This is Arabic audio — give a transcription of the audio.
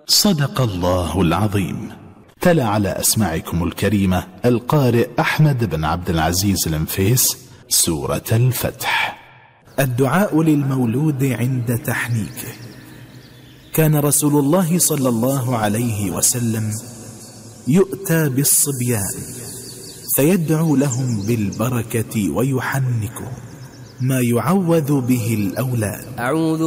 صدق الله العظيم. تلا على أسماعكم الكريمة القارئ أحمد بن عبد العزيز النفيس سورة الفتح. الدعاء للمولود عند تحنيكه. كان رسول الله صلى الله عليه وسلم يؤتى بالصبيان فيدعو لهم بالبركة ويحنكهم ما يعوذ به الأولاد.